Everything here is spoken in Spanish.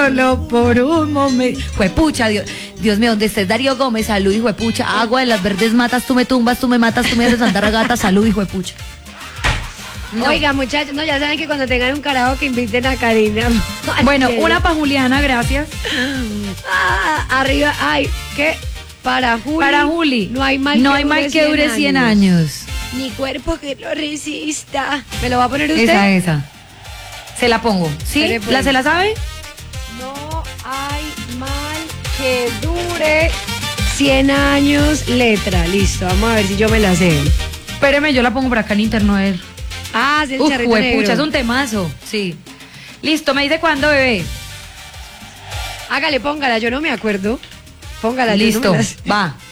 Solo por un momento. Juepucha, Dios mío, donde estés Darío Gómez, salud, hijo de pucha. Agua de las verdes matas, tú me tumbas, tú me matas, tú me haces andar a gata, salud, hijo de pucha. No. Oiga, muchachos, no, ya saben que cuando tengan un carajo que inviten a Karina. Bueno, una para Juliana, gracias. Arriba, ay, ¿qué? Para Juli. No hay mal que dure 100 años. Ni cuerpo que lo resista. ¿Me lo va a poner usted? Esa. Se la pongo. ¿Sí? Pues. ¿Se la sabe? No hay mal que dure 100 años. Letra, listo. Vamos a ver si yo me la sé. Espéreme, yo la pongo por acá en internet. Ah, es el charrito negro. Pucha, es un temazo. Sí. Listo, ¿me dice cuándo, bebé? Hágale, póngala, yo no me acuerdo. Póngala. Listo, yo no me la sé. va.